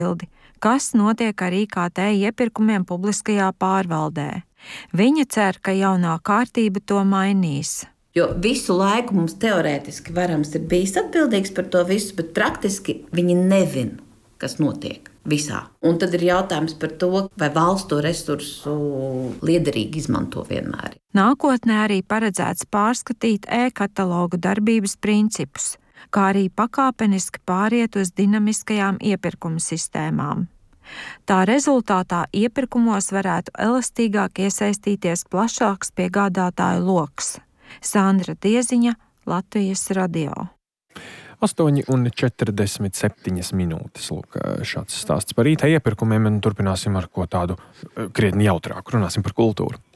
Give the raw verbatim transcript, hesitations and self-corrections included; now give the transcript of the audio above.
atbildi, kas notiek ar I K T iepirkumiem publiskajā pārvaldē. Viņa cer, ka jaunā kārtība to mainīs. Jo visu laiku mums teorētiski varams ir bijis atbildīgs par to visu, bet praktiski viņi nezin, kas notiek visā. Un tad ir jautājums par to, vai valsts to resursu liederīgi izmanto vienmēr. Nākotnē arī paredzēts pārskatīt e-katalogu darbības principus, kā arī pakāpeniski pāriet uz dinamiskajām iepirkuma sistēmām. Tā rezultātā iepirkumos varētu elastīgāk iesaistīties plašāks piegādātāju loks. Sandra Dieziņa, Latvijas radio. astoņi un četrdesmit septiņas minūtes. Lūk, šāds stāsts par I T iepirkumiem, un turpināsim ar ko tādu krietni jautrāku. Runāsim par kultūru.